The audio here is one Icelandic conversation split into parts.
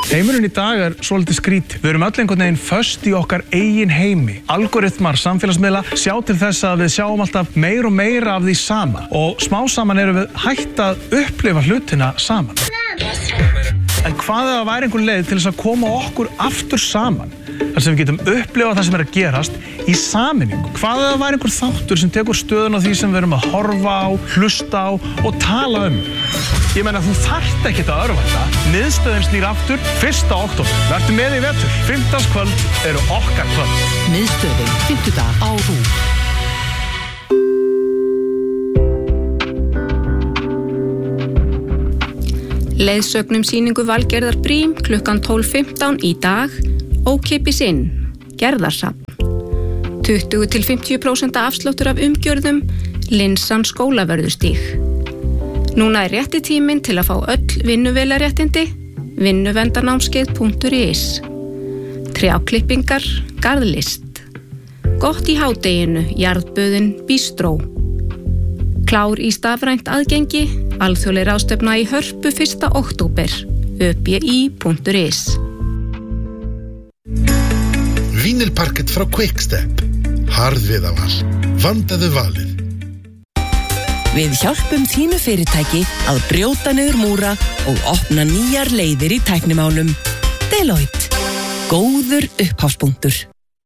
Heimurinn í dag svolítið skrítið. Við erum öll einhvern veginn föst í okkar eigin heimi. Algoritmar samfélagsmiðla sjá til þess að við sjáum alltaf meira og meira af því sama. Og smá saman erum við hætt að upplifa hlutina saman. En hvað ef það væri einhver leið til þess að koma okkur aftur saman? Þar sem við getum upplifað það sem að gerast í sameiningu. Hvað ef það væri einhver þáttur sem tekur stöðun á því sem við erum að horfa á, hlusta á og tala um? Ég meina, þú þarft ekkert að örva þetta. Miðstöðin snýr aftur 1. október. Vertu með í vetur. 5. eru okkar kvöld. Miðstöðin, 5. á RÚV. Leiðsögnum sýningu Valgerðar Brím klukkan 12:15 í dag, ókeypis inn, Gerðarsafn. 20-50% afsláttur af umgjörðum, Linsan Skólavörðustíg. Núna rétti tíminn til að fá öll vinnuvélaréttindi, vinnuvendarnámskeið.is. Trjáklippingar, garðlist. Gott í hádeginu, jarðböðin, bístró. Klár í stafrænt aðgengi, alþjóðleg ráðstefna í Hörpu 1. október, öbi.is. Vínilparkett frá Quickstep. Harðviðaval. Vandaðu valið. Við hjálpum þínu fyrirtæki að brjóta niður múra og opna nýjar leiðir í tæknimálum. Deloitte. Góður upphafspunktur.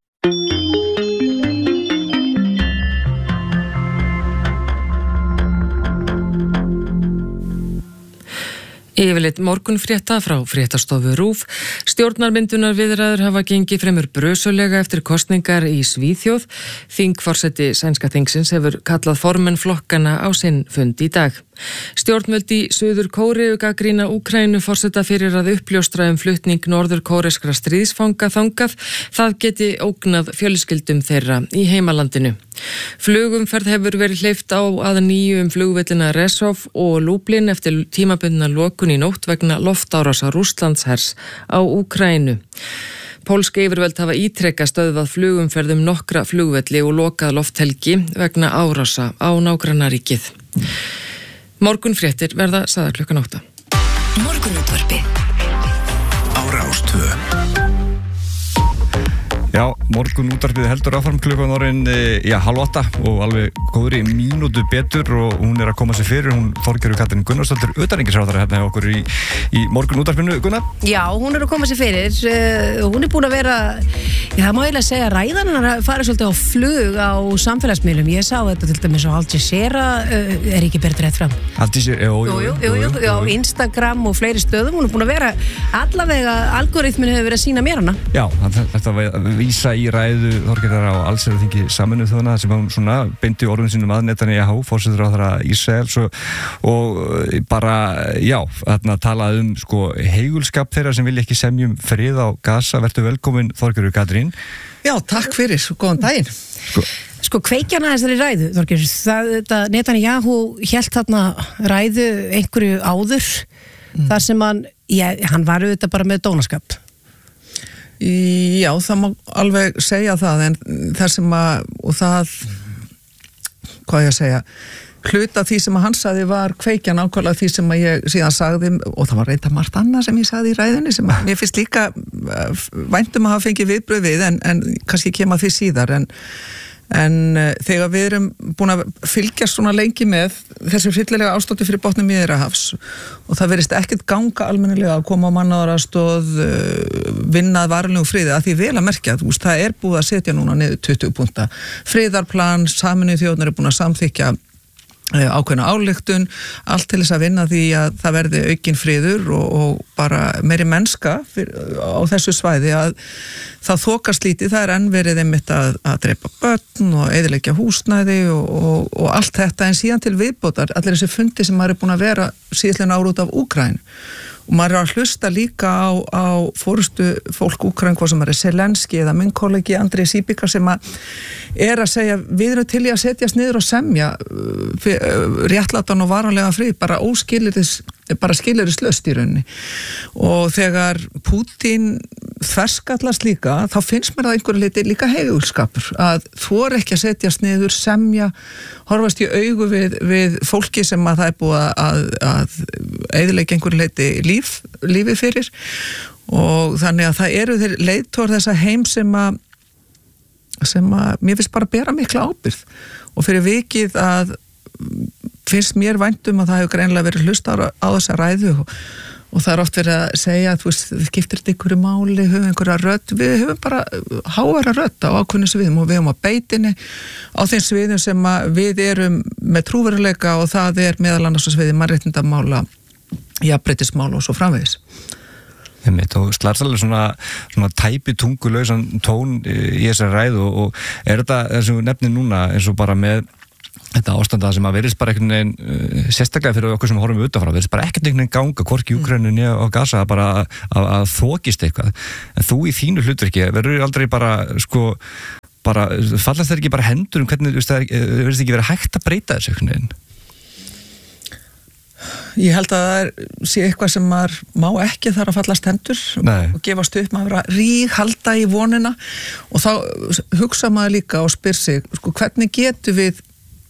Yfirleitt morgunfrétta frá fréttastofu RÚV. Stjórnarmyndunarviðræður hafa gengið fremur brösulega eftir kosningar í Svíþjóð. Þingforseti sænska þingsins hefur kallað formenn flokkana á sinn fund í dag. Stjórnvöld í Suður Kóreu gagnrýna Úkraínu forseta fyrir að uppljóstra flutning norður-kóreskra stríðsfanga þangað. Það geti ógnað fjölskyldum þeirra í heimalandinu. Flugumferð hefur verið hleypt á að nýju flugvellina Resov og Lublin eftir tímabundna lokun í nótt vegna loftárásar Rússlandshers á Úkraínu. Pólsk yfirvöld hafa ítrekað stöðvað flugumferð nokkra flugvelli og lokað lofthelgi vegna árása á nágrannaríkið. Morgunfréttir verða sagðar klukkan 8. Morgunútvarpi Á Rás 2. Já, morgunútvarpið heldur áfram klukkan orðin 7:30 og alveg góðri mínútu betur og hún að koma sér fyrir, hún Þorgerður Katrín Gunnarsdóttir utanríkisráðherra hérna hjá okkur í morgunútvarpinu, Gunnar. Já, hún að koma sér fyrir, hún búin að vera, það má eiginlega segja ræðan hann farið svolítið á flug á samfélagsmiðlum, ég sá þetta til dæmis á Al Jazeera, ekki berið rétt fram. Al Jazeera, Jú, Instagram og fleiri stöðum, hún búin að vera, allavega algoritmin hefur verið að sýna mér hana. Já, þetta var vísa í ræðu Þorgerðar á allsherjarþingi Sameinuðu þjóðanna sem hann svona beinti orðum sínum að Netanyahu, forsætisráðherra Ísraels og bara, já, þarna talaði sko heigulskap þeirra sem vilja ekki semjum frið á Gaza. Vertu velkomin Þorgerður Katrín. Já, takk fyrir, góðan daginn. Sko kveikjana þessari ræðu, Þorgerður, Netanyahu hélt þarna ræðu einhverju áður, þar sem hann var auðvitað bara með dónaskap. Já, það má alveg segja það, en það sem og það, hvað ég að segja, hluta því sem hann sagði var kveikja nákvæmlega því sem ég síðan sagði, og það var reynda margt annað sem ég sagði í ræðunni sem mér finnst líka væntum að hafa fengið viðbrögð við, en kannski kemur því síðar, en þegar við erum búin að fylgjast svona lengi með þessu hryllilega ástandi fyrir botni Miðjarðarhafs og það verðist ekkert ganga almennilega að koma á mannaðaraðstoð, vinnað varanlegum friði, að því vel að merkja, það er búið að setja núna niður 20 punkta friðarplan, Sameinuðu þjóðirnar er búin að samþykkja ákveðna ályktun, allt til þess að vinna því að það verði aukinn friður og bara meiri mennska á þessu svæði, að það þokast lítið, það er enn verið einmitt að drepa börn og eyðileggja húsnæði og allt þetta, en síðan til viðbótar allir þessi fundi sem maður er búin að vera síðastliðin ár út af Úkraínu. Og maður er að hlusta líka á forystu fólk Úkraínu, hvað sem er Zelenski eða minn kollegi Andrei Síbika, sem að segja við erum til í að setjast niður og semja réttlátan og varanlega frið, bara óskilyrðis bara skilyrðislaust í rauninni og þegar Pútín þverskallast líka, þá finnst mér að einhverju leyti líka heigulskapur að þor ekki að setjast niður, semja horfast í augu við fólki sem að það er búið að eyðileggja einhverju leyti lífið fyrir og þannig að það eru þeir leiðtogar þessa heim sem að mér finnst bara bera mikla ábyrgð og fyrir vikið að finnst mér væntum að það hefur greinlega verið hlusta á þessa ræðu og það er oft verið að segja að við skiptir þetta einhverju máli, höfum einhverja rödd, við höfum bara hávara rödd á ákveðnum sviðum og við höfum á beitinni á þeim sviðum sem við erum með trúveruleika og það er meðal annars á sviði mannréttindamála, jafnréttismála og svo framvegis. Og slarsalega svona tæpi tungulausan tón í þessari ræðu og er þetta sem við nefnum núna eins og bara með þetta ástanda sem að verðist bara einhvern veginn sérstaklega fyrir okkur sem horfum utanfrá verðist bara ekkert einhvern veginn ganga, hvorki í Úkraínu og Gaza bara að þokist eitthvað en þú í þínu hlutverki verður aldrei bara fallast þeir ekki bara hendur hvernig verðist ekki verið hægt að breyta þessu einhvern veginn? Ég held að það sé eitthvað sem maður má ekki þar að fallast hendur og gefast upp, maður að ríghalda í vonina og þá hugsa maður líka og spyr sig, hvernig getum við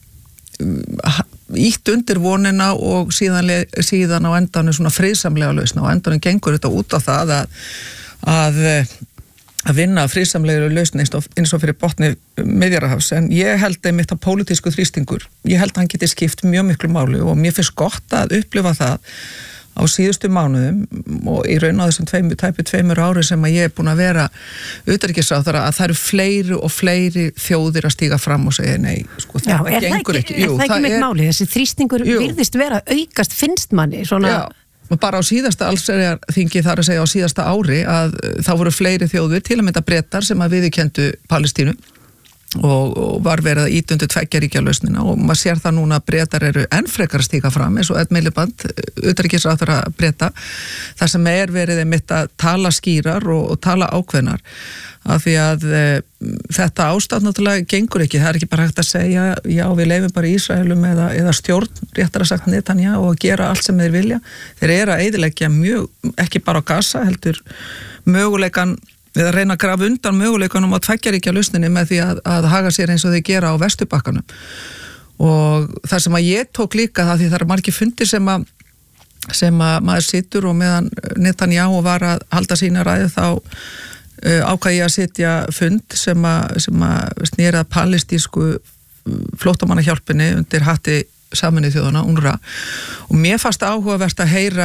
ítt undir vonina og síðan á endanum svona friðsamlega lausn og endanum gengur þetta út á það að vinna friðsamlega lausn eins og fyrir botni Miðjarðarhafs en ég held einmitt að pólitísku þrýstingur, ég held að hann geti skipt mjög miklu máli og mér finnst gott að upplifa það á síðustu mánuðum og í raun á þessum tæpu 2 ári sem að ég er búin að vera utanríkisráðherra að það eru fleiri og fleiri þjóðir að stíga fram og segja nei, það gengur ekki. Er það ekki mitt máli? Þessi þrýstingur virðist vera aukast finnst manni svona... Já. Bara á síðasta allsherjarþingi þar að segja á síðasta ári að þá voru fleiri þjóðir til að mynda Bretar sem að viðurkenndu Palestínu og var verið að ýta undir 2 ríkja lausnina og maður sér það núna að Bretar eru enn frekar að stíga fram eins og Ed Miliband, utanríkisráðherra Breta þar sem verið einmitt að tala skýrar og tala ákveðnar af því að þetta ástand náttúrulega gengur ekki, það er ekki bara hægt að segja já við leifum bara Ísraelum eða stjórn, réttar að sagt Netanyahu og gera allt sem þeir vilja, þeir eru að eyðileggja mjög, ekki bara á Gaza heldur möguleikan við að reyna að grafa undan möguleikanum á 2 ríkja lausninni með því að haga sér eins og þeir gera á Vesturbakkanum og það sem að ég tók líka það því það eru margir fundir sem að maður situr og meðan Netanyahu var að halda sína ræðu þá ákvað ég að sitja fund sem að snýra palestísku flóttamannahjálpinni undir hatti Sameinuðu þjóðanna, UNRWA og mér fannst áhugavert að heyra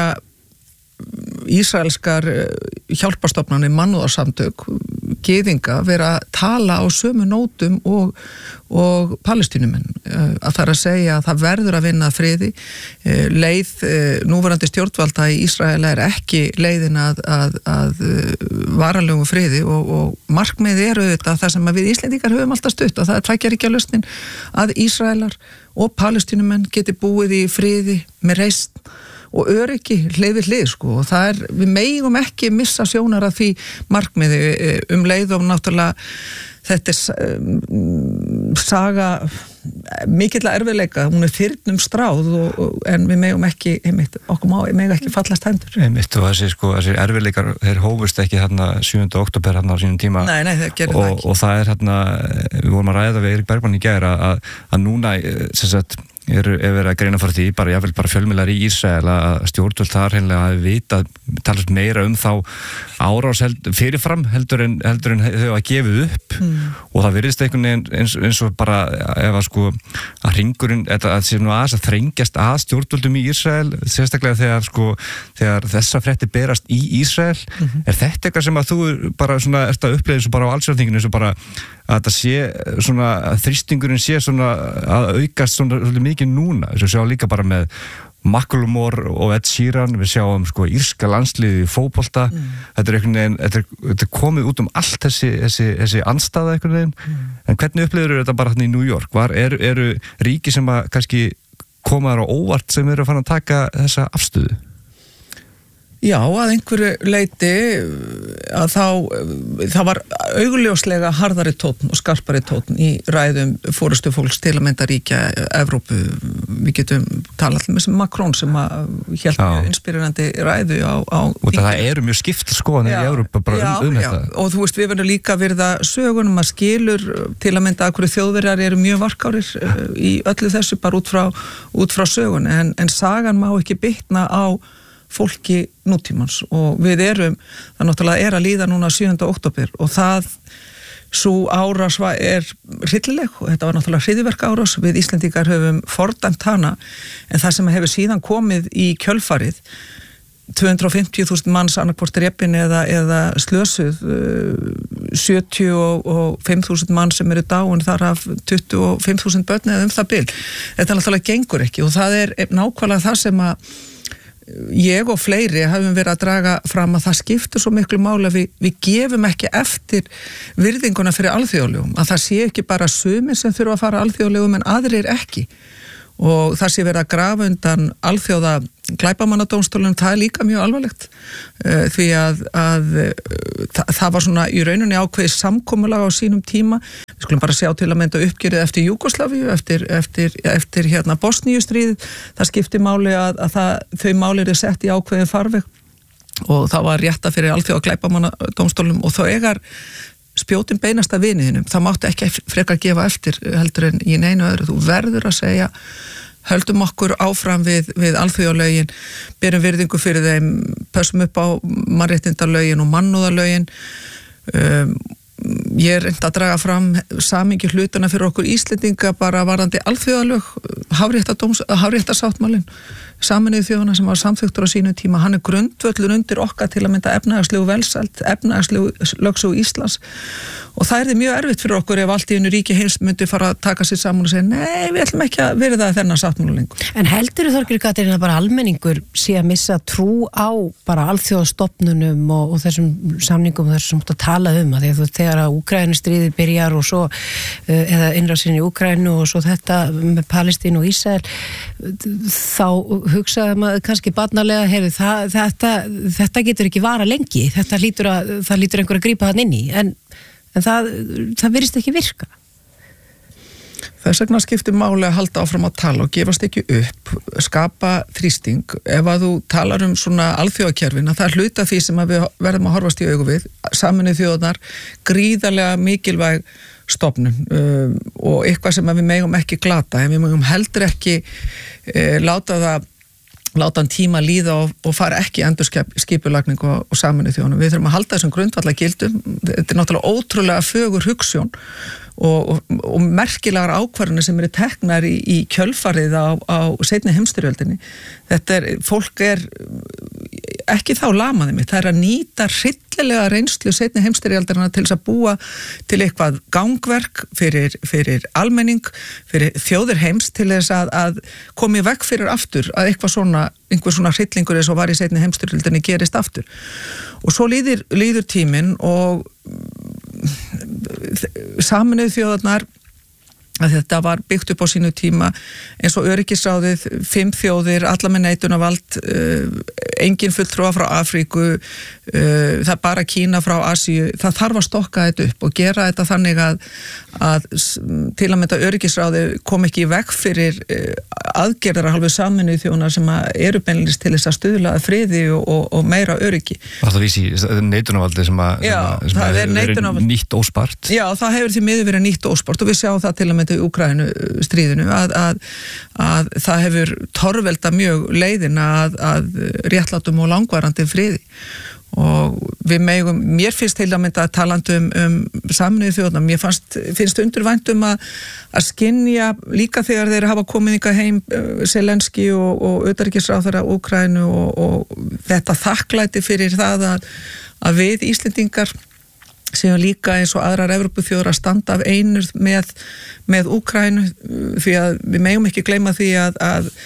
ísraelskar hjálparstofnanir, mannúðarsamtök gyðinga vera að tala á sömu nótum og palestínumenn að það er að segja að það verður að vinna friði leið núverandi stjórnvalda í Ísrael er ekki leiðin að varanlegum friði og markmið eru þetta það sem við Íslendingar höfum alltaf stutt og það er 2 ríkja lausnin að Ísraelar og palestínumenn geti búið í friði með reisn og öryggi hlið við hlið og það er, við megum ekki missa sjónar að því markmiði leið og náttúrulega þetta er saga mikilla erfiðleika, hún er þyrnum stráð en við megum ekki megum ekki fallast hendur og þessi erfiðleikar, þeir hófust ekki þarna 7. október þarna á sínum tíma Nei, það gerir það ekki og það er þarna, við vorum að ræða við Eirík Bergmann í gær að núna sem sagt er verið að greina fyrir því, jáfnvel bara fjölmiðlar í Ísrael að stjórnvöld þar hreinlega hafi vitað, talast meira þá árás fyrirfram heldur en þau hafa gefið upp og það virðist einhvern veginn eins og bara ef að hringurinn, að sé nú að þrengjast að stjórnvöldum í Ísrael sérstaklega þegar þessa fréttir berast í Ísrael er þetta eitthvað sem að þú bara svona ert að uppleiða eins og bara á allsherjarþinginu eins og bara að þetta sé svona, að þrýstingurinn sé svona að aukast svona svolítið mikið núna, þess að sjá líka bara með Macklemore og Ed Sheeran, við sjáum írska landsliði í fótbolta, þetta er einhvern veginn, þetta er komið út allt þessi andstaða einhvern veginn, en hvernig upplifir þetta bara hérna í New York? Eru ríki sem að kannski koma þar á óvart sem eru að fara að taka þessa afstöðu? Já, að einhverju leyti að það var augljóslega harðari tónn og skarpari tónn í ræðum forystufólks til að mynda ríkja Evrópu. Við getum talað með sem Macron sem hélt mjög inspirerandi ræðu á og það eru mjög skiptar skoðanir í Evrópu bara þetta. Og þú veist, við verðum líka virða sögunum að skilur til að mynda að hverju þjóðverjar eru mjög varkárir í öllu þessu bara út frá sögun en sagan má ekki bitna á fólki nútímans og við það náttúrulega að líða núna 7. október og svo árás hryllileg og þetta var náttúrulega hryðjuverka árás, við Íslendingar höfum fordæmt hana en það sem hefur síðan komið í kjölfarið 250.000 manns annarkvort drepin eða slösuð 75.000 mann sem eru dáin þar af 25.000 börn eða það bil. Þetta náttúrulega gengur ekki og það nákvæmlega það sem að ég og fleiri hafum verið að draga fram að það skiptir svo miklu máli að við gefum ekki eftir virðinguna fyrir alþjóðlegum, að það sé ekki bara sumir sem þurfa að fara alþjóðlegum en aðrir ekki og það sé verið að grafa undan alþjóða glæpamannadómstólunum, það líka mjög alvarlegt því að það var svona í rauninni ákveðið samkomulag á sínum tíma. Við skulum bara sjá til að mynda uppgjörið eftir Júgoslavíu, eftir Bosníustríð, það skipti máli að þau máli eru sett í ákveðið farveg og það var rétta fyrir alþjóða glæpamannadómstólunum og þá eigar spjótin beinasta viniðinum, það mátti ekki frekar gefa eftir heldur en í neinu öðru, þú verður að segja höldum okkur áfram við alþjóðalögin, berum virðingu fyrir þeim, pössum upp á mannréttindalögin og mannúðalögin ég reyndi að draga fram samingi hlutana fyrir okkur Íslendinga bara varðandi alþjóðalög, hafréttasáttmálinn Sameinuðu þjóðanna sem var samþykktur á sínu tíma, hann grundvöllur undir okkar til að mynda efnahagslegu velsæld, efnahagslegu lögsögu Íslands og það mjög erfitt fyrir okkur ef allt í einu ríki heims myndi fara að taka sér saman og segja nei, við ætlum ekki að virða þennan sáttmála lengur. En heldur Þorgerður Katrín að bara almenningur sé að missa trú á bara alþjóðastofnunum og þessum samningum og þessum að tala að því að þegar að Úkraínustríðið byrjar og svo eða innrásin í Úkraínu og svo þetta með Palestínu og Ísrael þá hugsaði maður kannski barnalega, þetta getur ekki vara lengi, það lítur einhver að grípa hann inn í, en það virðist ekki virka. Þess vegna skiptir máli að halda áfram að tala og gefast ekki upp, skapa þrýsting, ef að þú talar svona alþjóðakerfin, að það hluta því sem við verðum að horfast í augu við, Sameinuðu þjóðirnar, gríðarlega mikilvæg stofnun og eitthvað sem við megum ekki glata, en við megum heldur ekki láta hann tíma líða og fara ekki endurskipulagning og Sameinuðu þjóðunum. Við þurfum að halda þessum grundvallar gildum. Þetta náttúrulega ótrúlega fögur hugsjón og merkilegar ákvarðanir sem eru teknar í kjölfarið á seinni heimsstyrjöldinni. Fólk ekki þá lamaði mitt, það að nýta hryllilega reynslu seinni heimsstyrjaldarinnar til þess að búa til eitthvað gangverk fyrir almenning, fyrir þjóðir heims til þess að komi vekk fyrir aftur að einhver svona hryllingur eins og var í seinni heimsstyrjöldinni gerist aftur. Og svo líður tíminn og Sameinuðu þjóðirnar að þetta var byggt upp á sínu tíma eins og öryggisráðið, 5 þjóðir, alla með neitunarvald, engin fulltrúa frá Afríku, það bara Kína frá Asíu, það þarf að stokka þetta upp og gera þetta þannig að til að mynda öryggisráðið kom ekki í veg fyrir aðgerðar að hálfu Sameinuðu þjóðirnar sem eru beinlínis til þess að stuðla að friði og meira öryggi. Það vísi neitunarvaldi sem er nýtt óspart. Já, það hefur því miður verið nýtt óspart og við sjáum það til að mynda í Úkraínu stríðinu að það hefur torvelda mjög leiðina að réttlátum og langvarandi friði og mér finnst til að mynda að talandi Sameinuðu þjóðirnar, mér finnst undurvæntum að skynja líka þegar þeir hafa komið hingað heim Zelenski og utanríkisráðherra Úkraínu og þetta þakklæti fyrir það að við Íslendingar séum líka eins og aðrar Evrópuþjóðir að standa af einur með Úkraínu því að við megum ekki gleyma því að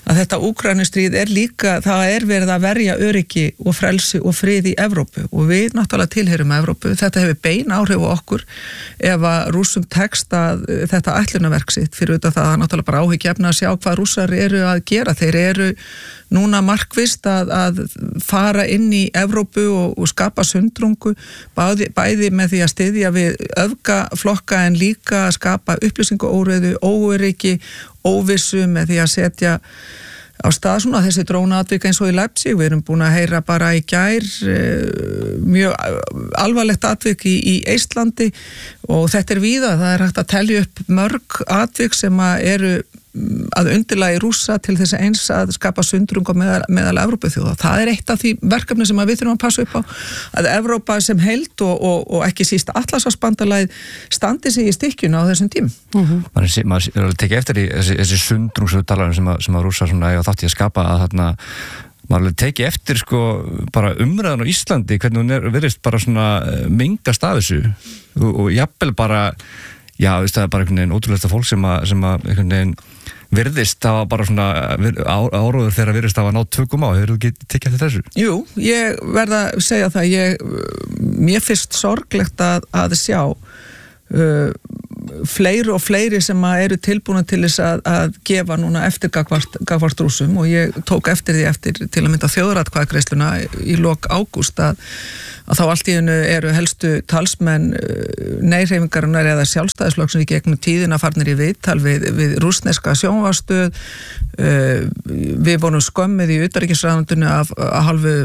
að þetta Úkraínustríð líka, það verið að verja öryggi og frelsi og frið í Evrópu og við náttúrulega tilheyrum Evrópu. Þetta hefur bein áhrif á okkur ef að Rússum tekst að þetta ætlunarverk sitt fyrir auðvitað það náttúrulega bara áhyggjefna að sjá hvað Rússar eru að gera. Þeir eru núna markvisst að fara inn í Evrópu og skapa sundrungu bæði með því að styðja við öfgaflokka en líka að skapa upplýsingaóreiðu, óöryggi, óvissu með því að setja á stað svona þessi drónaatvik eins og í Leipzig. Við erum búin að heyra bara í gær mjög alvarlegt atvik í Eistlandi og þetta víða. Það hægt að telja upp mörg atvik sem eru að undirlagi Rússa til þess eins að skapa sundrung á meðal Evrópuþjóða. Það eitt af því verkefni sem við þurfum að passa upp á að Evrópa sem heild og ekki síst Atlantshafsbandalagið standi sig í stykkjunu á þessum tím. Maður er að tekja eftir í þessi sundrung sem að Rússa svona þátt í að skapa að þarna maður er að tekja eftir sko bara umræðan á Íslandi hvernig hún verðist bara svona mengast af þessu og jafnvel bara það bara einhvern veginn ótrúlega fólk sem að einhvern veginn virðist það var bara svona áróður þegar virðist það var nátt tökum á. Hefur þú ekki tekið eftir þessu? Jú, ég verð að segja það. Mér finnst sorglegt að sjá fleiri og fleiri sem eru tilbúin til þess að gefa núna eftir gagvart Rússum og ég tók eftir því eftir til að mynda þjóðaratkvæðagreiðsluna í lok ágúst að þá allt í einu eru helstu talsmenn nei-hreyfingarinnar eða sjálfstæðisflokksins í gegnum tíðina farnir í viðtal við rússneska sjónvarpsstöð. Við vorum skömmið í utanríkisráðuneytinu af hálfu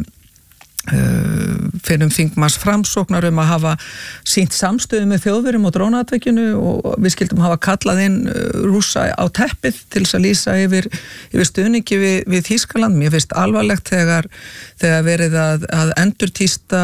fyrir þingmanns Framsóknar að hafa sýnt samstöðu með Þjóðverjum og drónaatvikinu og við skildum hafa kallað inn Rússa á teppið til þess að lýsa yfir stuðningi við Þýskaland. Mér finnst alvarlegt þegar verið að endurtísta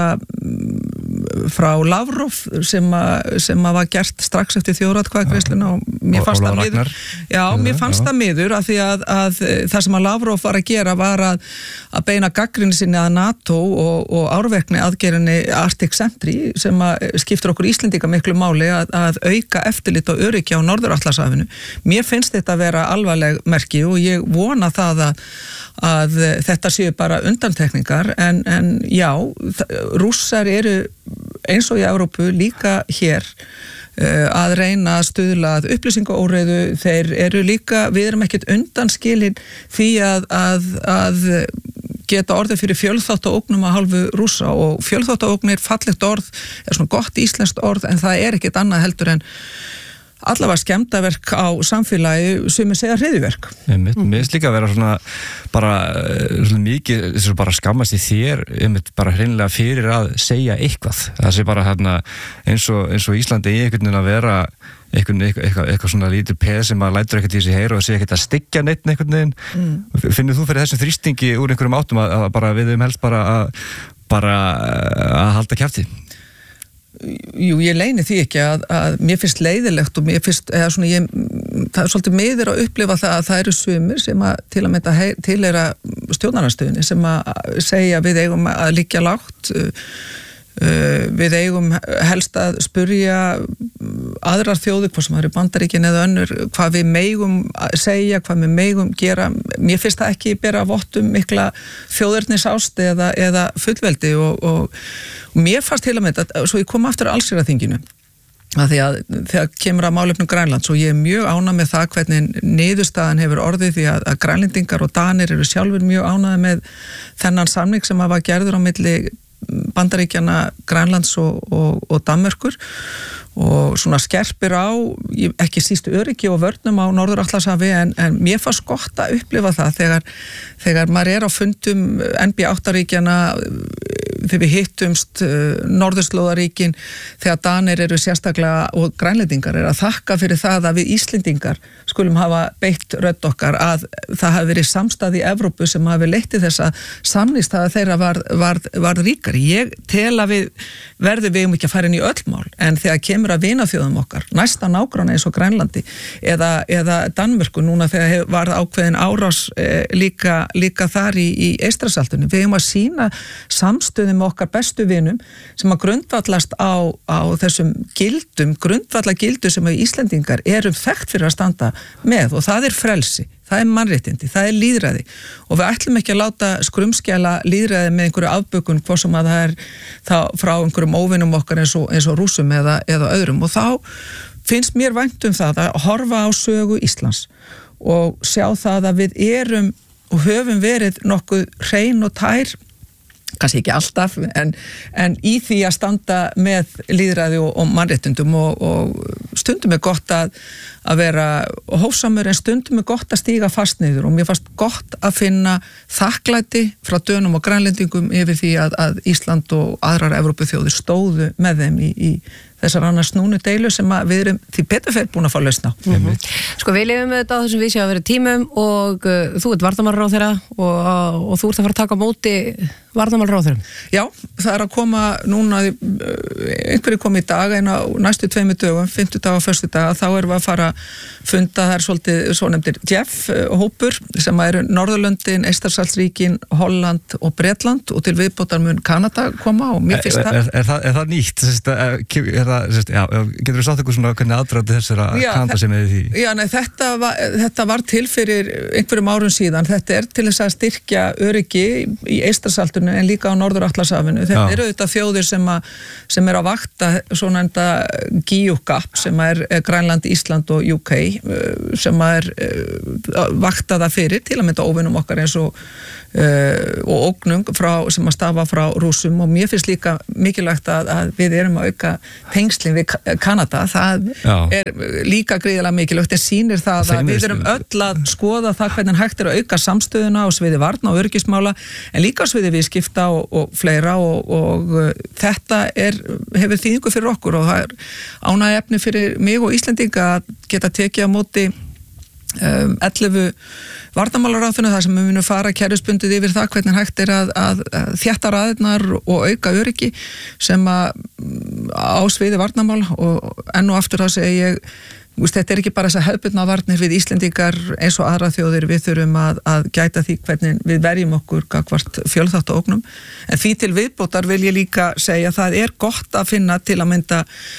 frá Lavrov sem var gert strax eftir þjóðaratkvæðagreiðsluna og mér fannst það miður. Já, mér fannst það miður af því að það sem að Lavrov var að gera var að beina gagnrýni sinni að NATO og árvekni aðgerðinni Arctic Sentry sem skiptir okkur Íslendinga miklu máli að auka eftirlit og öryggi á Norður-Atlantshafinu. Mér finnst þetta að vera alvarleg merki og ég vona það að þetta séu bara undantekningar en já, Rússar eru eins og í Evrópu líka hér að reyna að stuðla að upplýsingaóreiðu. Þeir eru líka, við erum ekkert undanskilin því að geta orðið fyrir fjölþáttaógnum að hálfu Rússa og fjölþáttaógnir, fallegt orð, svona gott íslenskt orð en það ekkert annað heldur en allavega skemmdaverk á samfélagi sem segja hryðjuverk. Mér finnst líka að vera svona bara svona mikið, þess að bara skammast í þér bara hreinlega fyrir að segja eitthvað. Það sé bara hérna eins og Íslandi í einhvern veginn að vera eitthvað svona lítið peð sem að lætur ekkert í sig heyra og sé ekkert að styggja neitt einhvern veginn. Finnur þú fyrir þessum þrýstingi úr einhverjum áttum að bara við helst bara að halda kjafti? Jú, ég leyni því ekki að mér finnst leiðilegt og mér finnst, það er svolítið miður að upplifa það að það eru sumir sem að til að mynda tilheyra stjórnarandstöðunni sem að segja við eigum að liggja lágt, við eigum helst að spurja aðrar þjóðir, hvað sem það eru Bandaríkin eða önnur, hvað við megum segja, hvað við megum gera. Mér finnst það ekki bera vottum mikla þjóðernisást eða fullveldi og mér fannst til að mynda, svo ég kom aftur allsherjarþinginu að því að þegar kemur að málefnum Grænlands og ég mjög ánægð með það hvernig niðurstaðan hefur orðið því að Grænlendingar og Danir eru sjálfur mjög ánægð með þennan samning sem var gerður á milli Bandaríkjanna, Grænlands og Danmerkur og svona skerpir á ekki síst öryggi og vörnum á Norður-Atlantshafi en mér fannst gott að upplifa það þegar maður á fundum NB8-ríkjana þegar við hittumst Norðurslóðaríkin þegar Danir eru sérstaklega og Grænlendingar að þakka fyrir það að við Íslendingar skulum hafa beitt rödd okkar að það hafi verið samstað í Evrópu sem hafi leitt til þess að samningsstaða þeirra varð ríkari. Ég tel að við ekki að fara inn í öll mál en þegar kemur að vinaþjóðum okkar, næsta nágranna eins og Grænlandi eða Danmörku núna þegar var ákveðin árás líka þar í Eystrasaltinu. Við eigum að sýna samstöðu samstarfið með okkar bestu vinum sem að grundvallast á þessum grundvallagildum sem að Íslendingar erum þekkt fyrir að standa með, og það er frelsi, það er mannréttindi, það er lýðræði, og við ætlum ekki að láta skrumskjala lýðræði með einhverju afbökun hvort sem að það er frá einhverjum óvinum okkar eins og Rússum eða öðrum, og þá finnst mér vænt það að horfa á sögu Íslands og sjá það að við erum og höfum verið nokkuð hrein og tær, kannski ekki alltaf, en í því að standa með lýðræði og mannréttindum, og stundum er gott að vera hófsamur, en stundum er gott að stíga fast niður, og mér fannst gott að finna þakklæti frá Dönum og Grænlendingum yfir því að Ísland og aðrar Evrópuþjóðir stóðu með þeim í þessar annars snúnu deilu sem við erum því betur fyrir búin að fá lausn á. Sko, við lifum með þetta á þessum vísi að vera tímum, og þú ert varnarmálaráðherra og þú ert að fara að taka á móti varnarmálaráðherrum. Já, það er að koma núna, einhverju kom í dag, en á næstu 2 dögum, 50 dag og 1. dag, þá erum við að fara funda, það er svolítið svo nefndir Jeff-hópur sem eru Norðurlöndin, Eystrasaltsríkin, Holland og Bretland, og til viðbótar mun Kanada koma, og mér finnst það. Er það nýtt? Getur þú sagt eitthvað svona hvernig aðdragandi þessara Kanada sem er því? Já, nei, þetta var til fyrir einhverjum árum síðan. Þetta er til þess að styrkja öryggi í Eystrasaltinu en líka á Norður-Atlantshafinu. Þetta eru auðvitað þjóðir sem er að vakta svona enda GIUK-GAP sem er Grænland, Ísland og UK sem er vakta það fyrir til að mynda óvinum okkar eins og ógnum sem að stafa frá Rússum, og mér finnst líka mikilvægt að við erum að auka tengslin við Kanada. Það er líka gríðarlega mikilvægt, en sýnir það að við erum öll að skoða það hvernig hægt er að auka samstöðuna á sviði varna og öryggismála, en líka á sviði viðskipta og fleira, og þetta hefur þýðingu fyrir okkur, og það er ánægjuefni fyrir mig og Íslendinga að geta tekið á móti 11 varnarmálaráðherrum þar sem við munum fara kerfisbundið yfir það hvernig hægt er að þétta raðirnar og auka öryggi sem að á sviði varnarmála, og enn og aftur þá segi ég, þetta er ekki bara þess að hefðbundna varnir við Íslendingar eins og aðra þjóðir, við þurfum að gæta því hvernig við verjum okkur gagnvart fjölþáttaógnum, en því til viðbótar vil ég líka segja að það er gott að finna til að mynda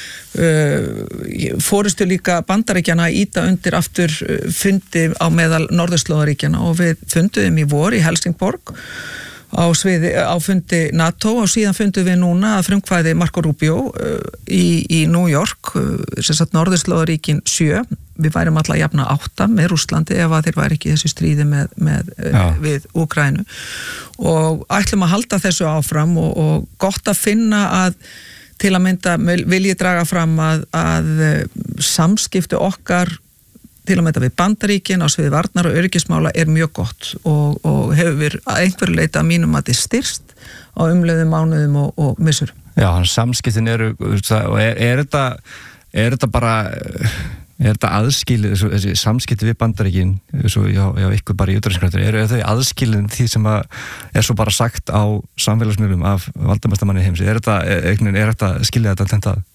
fórustu líka Bandaríkjana að íta undir aftur fundi á meðal Norðurslóðaríkjana, og við funduðum í vor í Helsingborg á fundi NATO, og síðan fundum við núna að frumkvæði Marco Rubio í New York, sem sagt Norðurslóðaríkin 7, við værum alla jafna 8 með Rússlandi ef að þeir væri ekki í þessu stríði við Úkraínu, og ætlum að halda þessu áfram, og gott að finna að til að mynda vil ég draga fram að samskipti okkar til að mynda við Bandaríkin á sviði varnar og öryggismála er mjög gott, og hefur að einhverju leita að mínum að þið styrst á umleiðum mánuðum og missurum. Já, samskiptin eru, og er þetta bara, er þetta aðskilið, þessi samskipti við Bandaríkin, svo já, ykkur bara í utanríkisráðuneytinu, eru þau aðskilin því sem er svo bara sagt á samfélagsmiðlum af valdamestermanni heims? Er þetta skilja þetta tentað?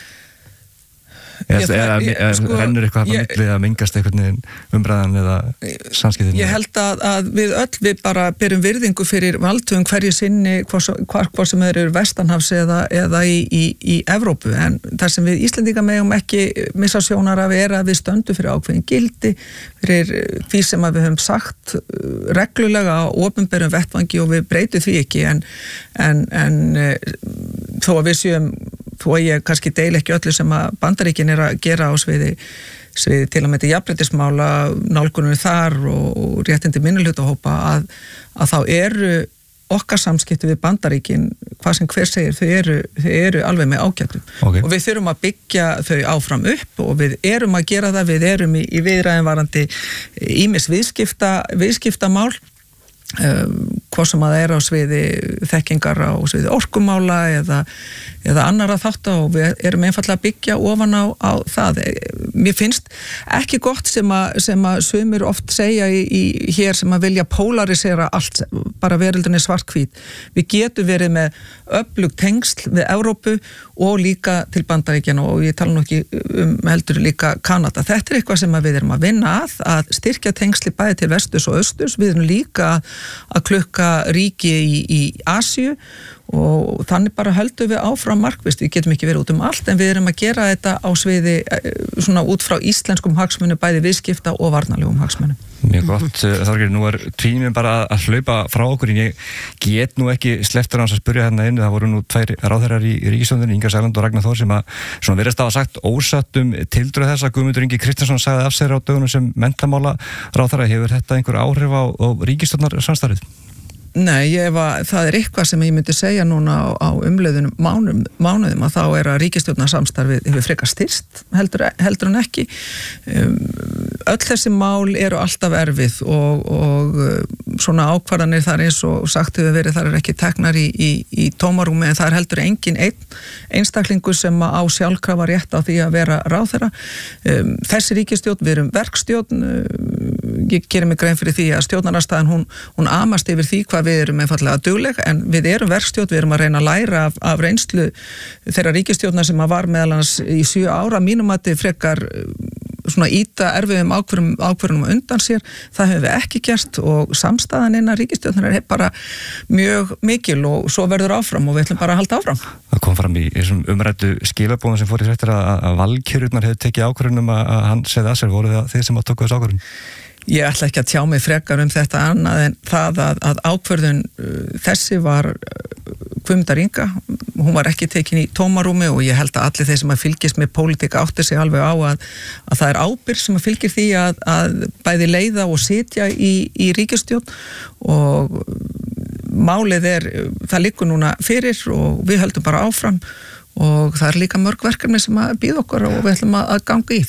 Rennur eitthvað að milli að mengast einhvern umræðan eða samskiptin? Ég held að við bara berum virðingu fyrir valdhöfum hverju sinni, hvort sem þeir eru vestanhafs eða í Evrópu, en þar sem við Íslendinga megum ekki missa sjónar af er að við stöndum fyrir ákveðin gildi, fyrir því sem að við höfum sagt reglulega á opinberum vettvangi, og við breytum því ekki, en þó að við séum, þó að ég kannski deil ekki öllu sem að Bandaríkin er að gera á sviði til að mynda jafnréttismála, nálgunum þar og réttindi minnihlutahópa, að þá eru okkar samskipti við Bandaríkin, hvað sem hver segir, þau eru alveg með ágætum. Okay. Og við þurfum að byggja þau áfram upp, og við erum að gera það, við erum í viðræðum varandi ýmis viðskiptamál, hvað sem að það er á sviði þekkingar á sviði orkumála eða annara þátta, og við erum einfallega að byggja ofan á það. Mér finnst ekki gott sem að sumir oft segja hér sem að vilja polarisera allt, bara veröldin er svart-hvít. Við getum verið með öflug tengsl við Evrópu og líka til Bandaríkjanna, og ég tala nú ekki heldur líka Kanada. Þetta er eitthvað sem við erum að vinna að styrkja tengsli bæði til vesturs og austurs. Við erum líka að klukka ríki í Asíu og þannig bara höldum við áfram markvisst, við getum ekki verið út allt en við erum að gera þetta á sviði svona út frá íslenskum hagsmunum bæði viðskipta og varnarlegum hagsmunum. Mjög gott, Þorgeir, nú tíminn bara að hlaupa frá okkur en ég get nú ekki slepptur hans að spyrja hérna inn, það voru nú 2 ráðherrar í ríkisstjórninni, Inga Sæland og Ragnar Þór sem að svona virðist hafa sagt ósatt tildröð þess að Guðmundur Ingi Kristinsson sagði af sér á dögunum sem menntamála ráðherra, hefur þetta einhver áhrif á ríkisstjórnarsamstarfið? Nei, það eitthvað sem ég myndi segja núna á umleiðunum mánuðum að þá að ríkisstjórnarsamstarfið hefur frekar styrst heldur en ekki. Öll þessi mál eru alltaf erfið og svona ákvarðanir þar eins og sagt hefur verið þar ekki teknar í tómarúmi en það heldur engin einstaklingur sem á sjálfkrafa rétt á því að vera ráðherra. Þessi ríkisstjórn, við erum verkstjórn, ég gerir mig grein fyrir því að stjórnarandstaðan hún amast yfir því hvað við erum einfallega dugleg en við erum verkstjórn, við erum að reyna að læra af reynslu þeirra ríkisstjórnar sem var meðal annars í 7 ára mínum að þið frekar svona íta erfiðum ákvörðunum undan sér, það hefur við ekki gert og samstæðan innan ríkisstjórnar er bara mjög mikil og svo verður áfram og við ætlum bara að halda áfram. Það kom fram í þessum umræddu skilabóðum sem fór í fréttir að valkjörurnar hefur tekið ákvörðunum að hann segði að sér, voru það þið sem að tóku þessu ákvörðun? Ég ætla ekki að tjá mig frekar þetta annað en það að ákvörðun þessi var Guðmundar Inga, hún var ekki tekin í tómarúmi og ég held að allir þeir sem að fylgist með pólitík áttir sig alveg á að það er ábyrgð sem að fylgir því að bæði leiða og sitja í ríkisstjórn og málið það liggur núna fyrir og við höldum bara áfram og það er líka mörg verkefni sem að býða okkur og við ætlum að ganga í.